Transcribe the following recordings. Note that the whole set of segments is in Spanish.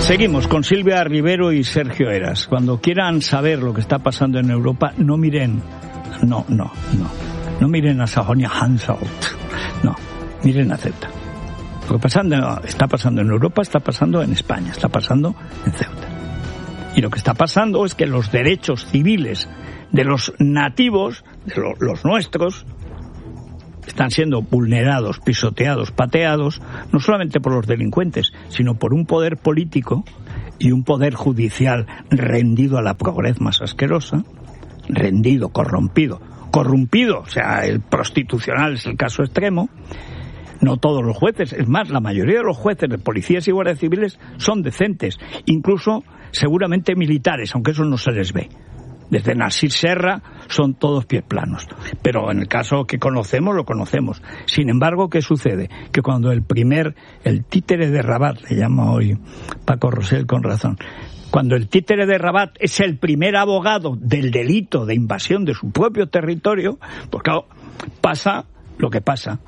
Seguimos con Silvia Rivero y Sergio Heras. Cuando quieran saber lo que está pasando en Europa, no miren a Sajonia-Anhalt, no, miren a Ceuta. Lo que está pasando en Europa está pasando en España, está pasando en Ceuta. Y lo que está pasando es que los derechos civiles de los nativos, de los nuestros, están siendo vulnerados, pisoteados, pateados, no solamente por los delincuentes, sino por un poder político y un poder judicial rendido a la progrez más asquerosa, rendido, corrompido, o sea, el prostitucional es el caso extremo. No todos los jueces, es más, la mayoría de los jueces de policías y guardias civiles son decentes, incluso seguramente militares, aunque eso no se les ve. Desde Narcís Serra son todos pies planos. Pero en el caso que conocemos, lo conocemos. Sin embargo, ¿qué sucede? Que cuando el títere de Rabat, le llama hoy Paco Rosell con razón, cuando el títere de Rabat es el primer abogado del delito de invasión de su propio territorio, pues claro, pasa lo que pasa.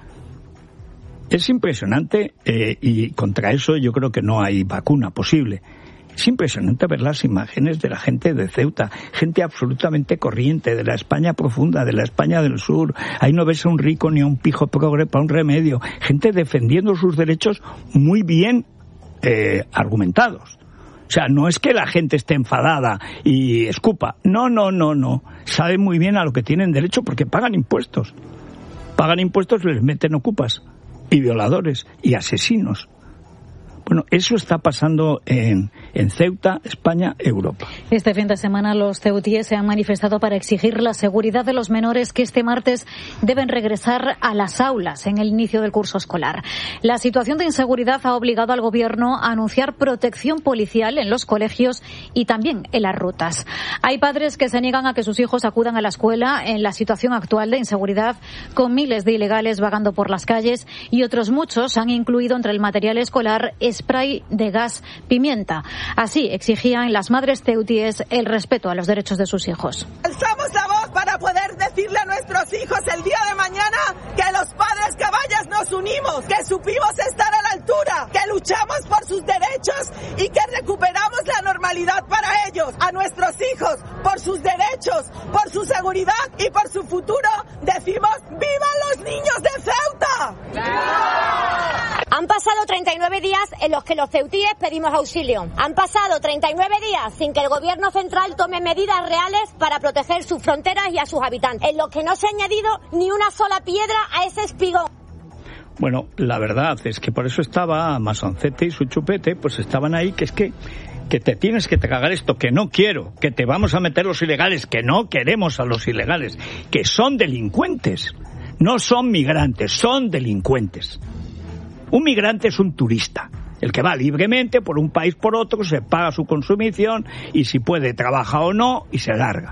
Es impresionante y contra eso yo creo que no hay vacuna posible. Es impresionante ver las imágenes de la gente de Ceuta, gente absolutamente corriente, de la España profunda, de la España del sur. Ahí no ves a un rico ni a un pijo progre para un remedio. Gente defendiendo sus derechos muy bien argumentados. O sea, no es que la gente esté enfadada y escupa. No. Saben muy bien a lo que tienen derecho porque pagan impuestos. Pagan impuestos y les meten ocupas y violadores y asesinos. Bueno, eso está pasando en Ceuta, España, Europa. Este fin de semana los ceutíes se han manifestado para exigir la seguridad de los menores que este martes deben regresar a las aulas en el inicio del curso escolar. La situación de inseguridad ha obligado al gobierno a anunciar protección policial en los colegios y también en las rutas. Hay padres que se niegan a que sus hijos acudan a la escuela en la situación actual de inseguridad, con miles de ilegales vagando por las calles, y otros muchos han incluido entre el material escolar spray de gas pimienta. Así exigían las madres ceutíes el respeto a los derechos de sus hijos. Alzamos la voz para poder decirle a nuestros hijos el día de mañana que los padres caballas nos unimos, que supimos estar a la altura, que luchamos por sus derechos y que recuperamos la normalidad para ellos, a nuestros hijos, por sus derechos, por su seguridad y por su futuro. Decimos ¡vivan los niños de Ceuta! ¡Viva! Han pasado 39 días en los que los ceutíes pedimos auxilio. Han pasado 39 días sin que el gobierno central tome medidas reales para proteger sus fronteras y a sus habitantes, en los que no se ha añadido ni una sola piedra a ese espigón. Bueno, la verdad es que por eso estaba Masoncete y su chupete, pues estaban ahí, que es que te tienes que tragar esto, que no quiero, que te vamos a meter los ilegales, que no queremos a los ilegales, que son delincuentes, no son migrantes, son delincuentes. Un migrante es un turista, el que va libremente por un país por otro, se paga su consumición y si puede trabaja o no y se larga.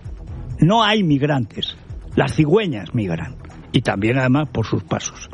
No hay migrantes, las cigüeñas migran y también además por sus pasos.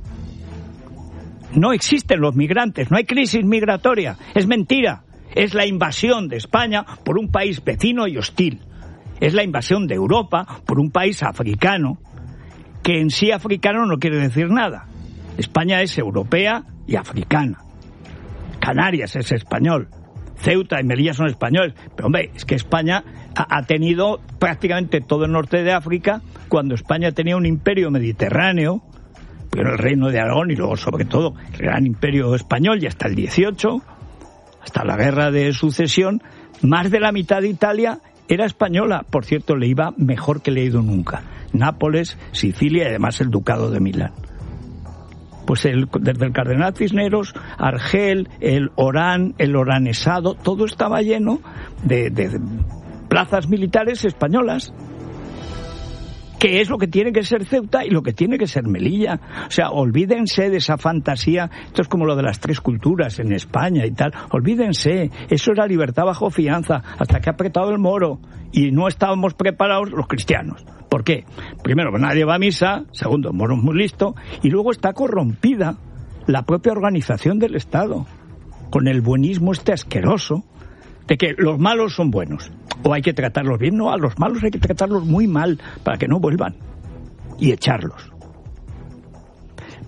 No existen los migrantes, no hay crisis migratoria, es mentira. Es la invasión de España por un país vecino y hostil. Es la invasión de Europa por un país africano, que en sí africano no quiere decir nada. España es europea y africana. Canarias es español. Ceuta y Melilla son españoles. Pero hombre, es que España ha tenido prácticamente todo el norte de África cuando España tenía un imperio mediterráneo, pero el reino de Aragón y luego sobre todo el gran imperio español y hasta el 18, hasta la guerra de sucesión, más de la mitad de Italia era española. Por cierto, le iba mejor que le ha ido nunca. Nápoles, Sicilia y además el ducado de Milán. Pues desde el Cardenal Cisneros, Argel, el Orán, el Oranesado, todo estaba lleno de plazas militares españolas. Que es lo que tiene que ser Ceuta y lo que tiene que ser Melilla. O sea, olvídense de esa fantasía. Esto es como lo de las 3 culturas en España y tal. Olvídense. Eso era libertad bajo fianza hasta que ha apretado el Moro. Y no estábamos preparados los cristianos. ¿Por qué? Primero, nadie va a misa. Segundo, el Moro es muy listo. Y luego está corrompida la propia organización del Estado. Con el buenismo asqueroso de que los malos son buenos. O hay que tratarlos bien. No, a los malos hay que tratarlos muy mal para que no vuelvan. Y echarlos.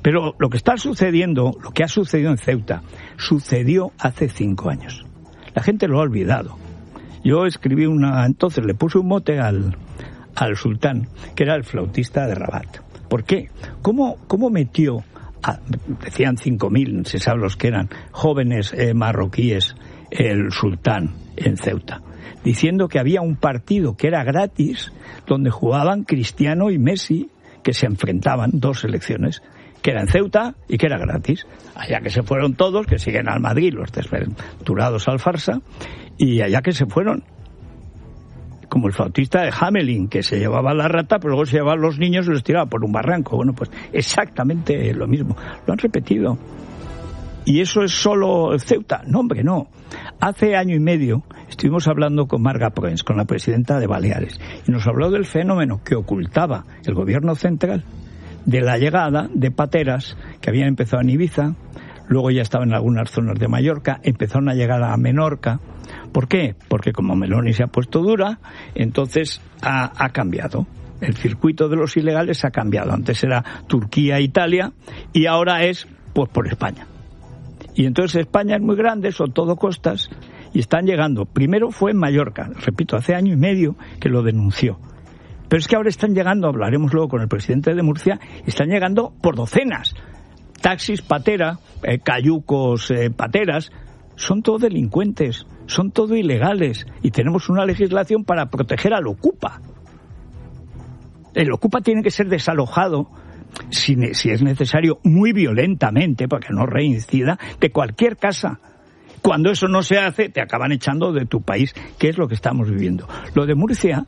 Pero lo que está sucediendo, lo que ha sucedido en Ceuta, sucedió hace 5 años. La gente lo ha olvidado. Yo escribí entonces le puse un mote al sultán, que era el flautista de Rabat. ¿Por qué? ¿Cómo metió, decían 5.000, no se sabe los que eran, jóvenes marroquíes, el sultán en Ceuta? Diciendo que había un partido que era gratis, donde jugaban Cristiano y Messi, que se enfrentaban, 2 selecciones, que era en Ceuta y que era gratis. Allá que se fueron todos, que siguen al Madrid, los desventurados al Farsa, y allá que se fueron. Como el flautista de Hamelin, que se llevaba la rata, pero luego se llevaba a los niños y los tiraba por un barranco. Bueno, pues exactamente lo mismo. Lo han repetido. ¿Y eso es solo Ceuta? No, hombre, no. Hace año y medio estuvimos hablando con Marga Proens, con la presidenta de Baleares, y nos habló del fenómeno que ocultaba el gobierno central de la llegada de pateras que habían empezado en Ibiza, luego ya estaban en algunas zonas de Mallorca, empezaron a llegar a Menorca. ¿Por qué? Porque como Meloni se ha puesto dura, entonces ha cambiado. El circuito de los ilegales ha cambiado. Antes era Turquía, Italia, y ahora es pues por España. Y entonces España es muy grande, son todo costas, y están llegando. Primero fue en Mallorca, repito, hace año y medio que lo denunció. Pero es que ahora están llegando, hablaremos luego con el presidente de Murcia, están llegando por docenas. Taxis, patera, cayucos, pateras, son todo delincuentes, son todo ilegales, y tenemos una legislación para proteger al ocupa. El ocupa tiene que ser desalojado, si es necesario, muy violentamente, para que no reincida, de cualquier casa. Cuando eso no se hace, te acaban echando de tu país, que es lo que estamos viviendo. Lo de Murcia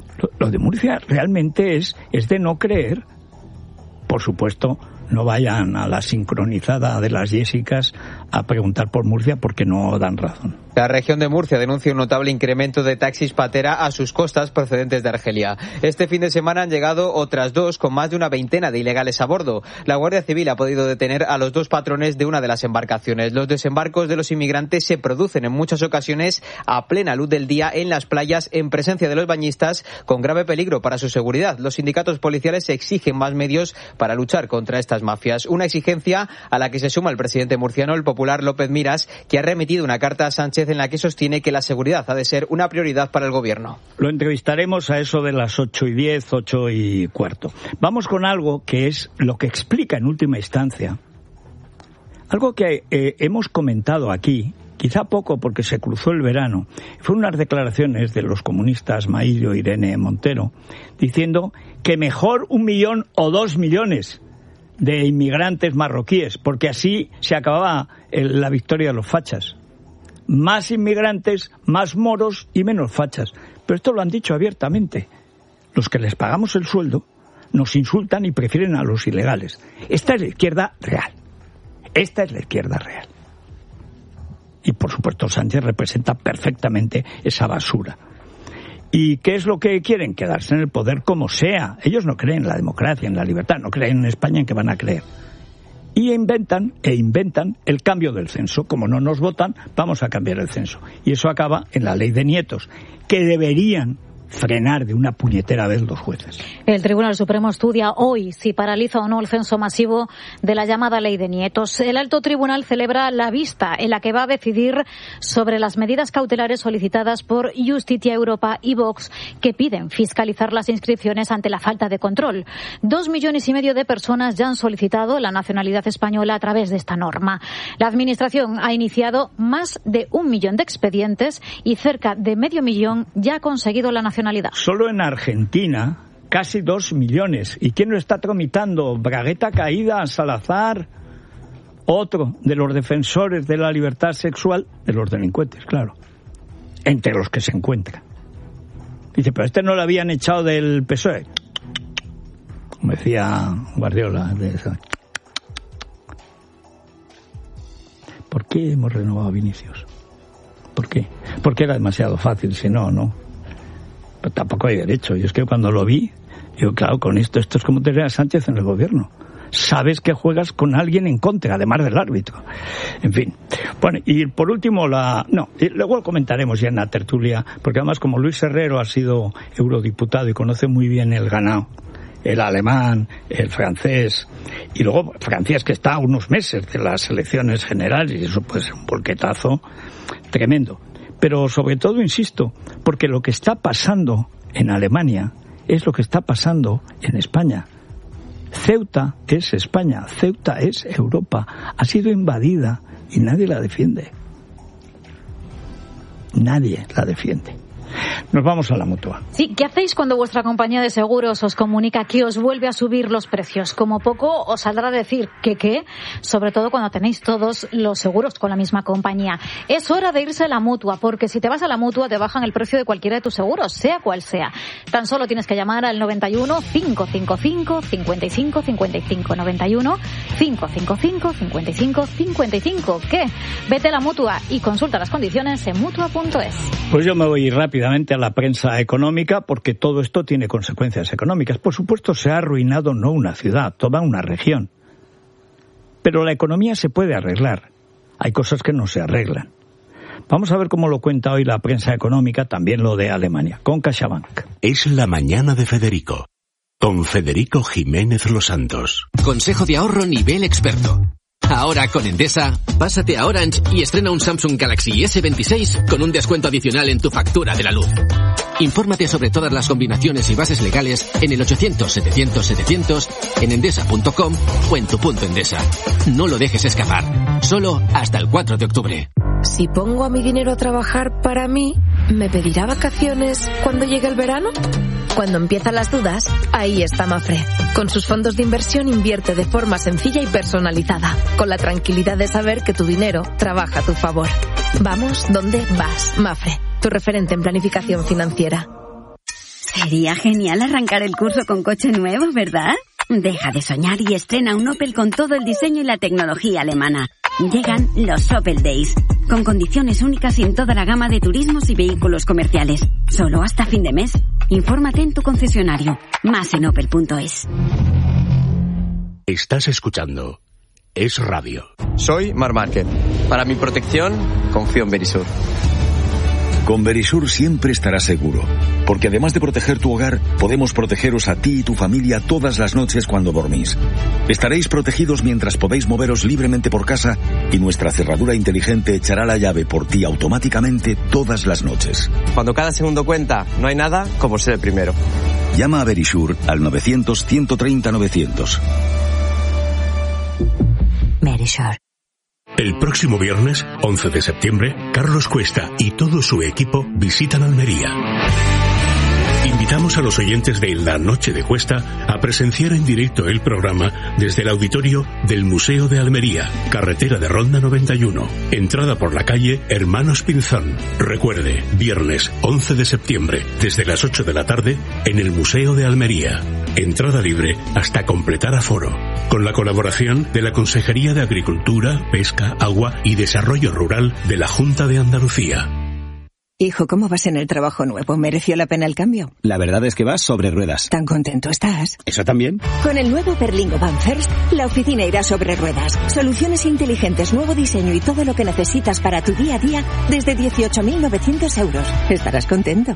realmente es de no creer. Por supuesto, no vayan a la sincronizada de las Jessicas a preguntar por Murcia, porque no dan razón. La región de Murcia denuncia un notable incremento de taxis patera a sus costas procedentes de Argelia. Este fin de semana han llegado otras 2 con más de una veintena de ilegales a bordo. La Guardia Civil ha podido detener a los 2 patrones de una de las embarcaciones. Los desembarcos de los inmigrantes se producen en muchas ocasiones a plena luz del día en las playas, en presencia de los bañistas, con grave peligro para su seguridad. Los sindicatos policiales exigen más medios para luchar contra estas mafias. Una exigencia a la que se suma el presidente murciano, el popular López Miras, que ha remitido una carta a Sánchez en la que sostiene que la seguridad ha de ser una prioridad para el gobierno. Lo entrevistaremos a eso de las 8:10, 8:15. Vamos con algo que es lo que explica en última instancia, algo que hemos comentado aquí, quizá poco porque se cruzó el verano. Fueron unas declaraciones de los comunistas Maíllo e Irene Montero, diciendo que mejor 1 millón o 2 millones de inmigrantes marroquíes, porque así se acababa la victoria de los fachas. Más inmigrantes, más moros y menos fachas. Pero esto lo han dicho abiertamente. Los que les pagamos el sueldo nos insultan y prefieren a los ilegales. Esta es la izquierda real. Esta es la izquierda real. Y por supuesto Sánchez representa perfectamente esa basura. ¿Y qué es lo que quieren? Quedarse en el poder como sea. Ellos no creen en la democracia, en la libertad, no creen en España, en que van a creer. Y inventan el cambio del censo. Como no nos votan, vamos a cambiar el censo. Y eso acaba en la ley de nietos, que deberían frenar de una puñetera vez los jueces. El Tribunal Supremo estudia hoy si paraliza o no el censo masivo de la llamada Ley de Nietos. El Alto Tribunal celebra la vista en la que va a decidir sobre las medidas cautelares solicitadas por Justicia Europa y Vox, que piden fiscalizar las inscripciones ante la falta de control. 2,5 millones de personas ya han solicitado la nacionalidad española a través de esta norma. La Administración ha iniciado más de 1 millón de expedientes y cerca de 500,000 ya ha conseguido la nacionalidad. Solo en Argentina, casi 2 millones. ¿Y quién lo está tramitando? Bragueta Caída, Salazar, otro de los defensores de la libertad sexual, de los delincuentes, claro, entre los que se encuentran. Dice, pero este no lo habían echado del PSOE. Como decía Guardiola. ¿Por qué hemos renovado a Vinicius? ¿Por qué? Porque era demasiado fácil, si no, no. Pero tampoco hay derecho. Y es que cuando lo vi, digo, claro, con esto es como tener a Sánchez en el gobierno. Sabes que juegas con alguien en contra, además del árbitro. En fin. Bueno, y por último, luego lo comentaremos ya en la tertulia, porque además como Luis Herrero ha sido eurodiputado y conoce muy bien el ganado, el alemán, el francés, y luego Francia es que está a unos meses de las elecciones generales, y eso puede ser un volquetazo tremendo. Pero sobre todo, insisto, porque lo que está pasando en Alemania es lo que está pasando en España. Ceuta es España, Ceuta es Europa, ha sido invadida y nadie la defiende. Nadie la defiende. Nos vamos a la Mutua. Sí, ¿qué hacéis cuando vuestra compañía de seguros os comunica que os vuelve a subir los precios? Como poco os saldrá decir que qué, sobre todo cuando tenéis todos los seguros con la misma compañía. Es hora de irse a la Mutua, porque si te vas a la Mutua te bajan el precio de cualquiera de tus seguros, sea cual sea. Tan solo tienes que llamar al 91 555 55 55, 91 555 55 55. ¿Qué? Vete a la Mutua y consulta las condiciones en mutua.es. Pues yo me voy rápidamente a la prensa económica, porque todo esto tiene consecuencias económicas. Por supuesto, se ha arruinado no una ciudad, toda una región. Pero la economía se puede arreglar. Hay cosas que no se arreglan. Vamos a ver cómo lo cuenta hoy la prensa económica, también lo de Alemania, con CaixaBank. Es la mañana de Federico, con Federico Jiménez Los Santos. Consejo de ahorro nivel experto. Ahora con Endesa, pásate a Orange y estrena un Samsung Galaxy S26 con un descuento adicional en tu factura de la luz. Infórmate sobre todas las combinaciones y bases legales en el 800-700-700, en endesa.com o en tu punto Endesa. No lo dejes escapar. Solo hasta el 4 de octubre. Si pongo a mi dinero a trabajar para mí, ¿me pedirá vacaciones cuando llegue el verano? Cuando empiezan las dudas, ahí está Mafre. Con sus fondos de inversión invierte de forma sencilla y personalizada, con la tranquilidad de saber que tu dinero trabaja a tu favor. Vamos donde vas, Mafre, tu referente en planificación financiera. Sería genial arrancar el curso con coche nuevo, ¿verdad? Deja de soñar y estrena un Opel con todo el diseño y la tecnología alemana. Llegan los Opel Days, con condiciones únicas en toda la gama de turismos y vehículos comerciales. Solo hasta fin de mes. Infórmate en tu concesionario. Más en opel.es. Estás escuchando Es Radio. Soy Mar Márquez. Para mi protección, confío en Verisur. Con Verisur siempre estarás seguro, porque además de proteger tu hogar, podemos protegeros a ti y tu familia todas las noches cuando dormís. Estaréis protegidos mientras podéis moveros libremente por casa y nuestra cerradura inteligente echará la llave por ti automáticamente todas las noches. Cuando cada segundo cuenta, no hay nada como ser el primero. Llama a Verisur al 900-130-900. Verisur. El próximo viernes, 11 de septiembre, Carlos Cuesta y todo su equipo visitan Almería. Invitamos a los oyentes de La Noche de Cuesta a presenciar en directo el programa desde el auditorio del Museo de Almería, carretera de Ronda 91, entrada por la calle Hermanos Pinzón. Recuerde, viernes 11 de septiembre, desde las 8 de la tarde, en el Museo de Almería. Entrada libre hasta completar aforo. Con la colaboración de la Consejería de Agricultura, Pesca, Agua y Desarrollo Rural de la Junta de Andalucía. Hijo, ¿cómo vas en el trabajo nuevo? ¿Mereció la pena el cambio? La verdad es que vas sobre ruedas. ¿Tan contento estás? ¿Eso también? Con el nuevo Berlingo Van First, la oficina irá sobre ruedas. Soluciones inteligentes, nuevo diseño y todo lo que necesitas para tu día a día desde 18.900 euros. Estarás contento.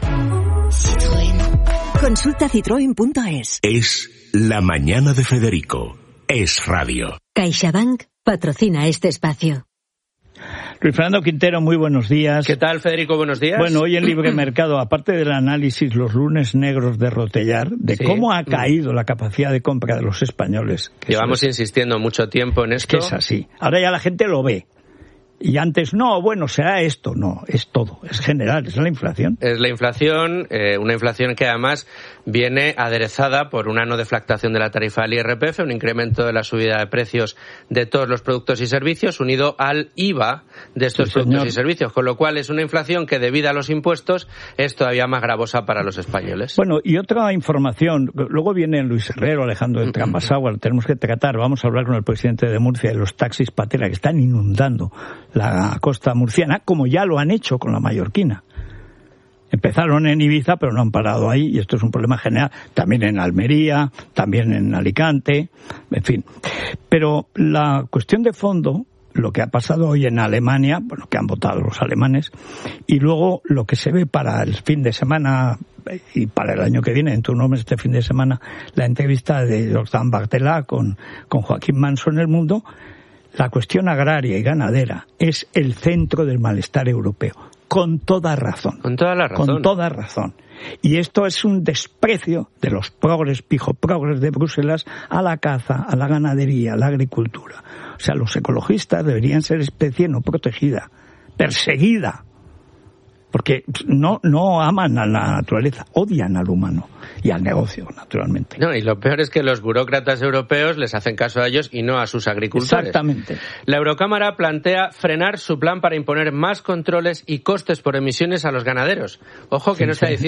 Citroën. Consulta citroen.es. Es la mañana de Federico. Es Radio. CaixaBank patrocina este espacio. Luis Fernando Quintero, muy buenos días. ¿Qué tal, Federico? Buenos días. Bueno, hoy en Libre Mercado, aparte del análisis los lunes negros de Rotellar, de cómo ha caído la capacidad de compra de los españoles. Llevamos insistiendo mucho tiempo en esto. Que es así. Ahora ya la gente lo ve. Y antes, no, bueno, será esto. No, es todo, es general, es la inflación. Es la inflación, una inflación que además viene aderezada por una no deflactación de la tarifa del IRPF, un incremento de la subida de precios de todos los productos y servicios, unido al IVA de estos productos y servicios, con lo cual es una inflación que, debido a los impuestos, es todavía más gravosa para los españoles. Bueno, y otra información, luego viene Luis Herrero, Alejandro de Trambaságua, lo tenemos que tratar, vamos a hablar con el presidente de Murcia de los taxis patera que están inundando la costa murciana, como ya lo han hecho con la mallorquina. Empezaron en Ibiza, pero no han parado ahí, y esto es un problema general, también en Almería, también en Alicante, en fin. Pero la cuestión de fondo, lo que ha pasado hoy en Alemania, bueno, que han votado los alemanes, y luego lo que se ve para el fin de semana y para el año que viene, dentro de unos meses, este fin de semana, la entrevista de Jordan Barthelá con Joaquín Manso en El Mundo, la cuestión agraria y ganadera es el centro del malestar europeo. Con toda razón. Con toda la razón. Con toda razón. Y esto es un desprecio de los pijo-progres de Bruselas a la caza, a la ganadería, a la agricultura. O sea, los ecologistas deberían ser especie no protegida, perseguida. Porque no aman a la naturaleza, odian al humano y al negocio, naturalmente. No, y lo peor es que los burócratas europeos les hacen caso a ellos y no a sus agricultores. Exactamente. La Eurocámara plantea frenar su plan para imponer más controles y costes por emisiones a los ganaderos. Ojo que no está diciendo